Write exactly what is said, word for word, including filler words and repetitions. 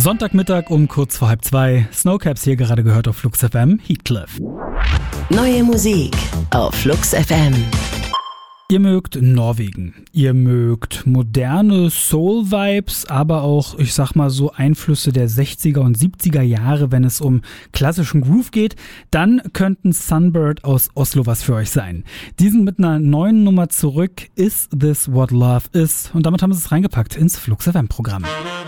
Sonntagmittag um kurz vor halb zwei. Snowcaps hier gerade gehört auf Flux F M, Heathcliff. Neue Musik auf Flux F M. Ihr mögt Norwegen, ihr mögt moderne Soul-Vibes, aber auch, ich sag mal so, Einflüsse der sechziger und siebziger Jahre, wenn es um klassischen Groove geht, dann könnten Sunbird aus Oslo was für euch sein. Die sind mit einer neuen Nummer zurück, Is This What Love Is? Und damit haben sie es reingepackt ins Flux F M Programm.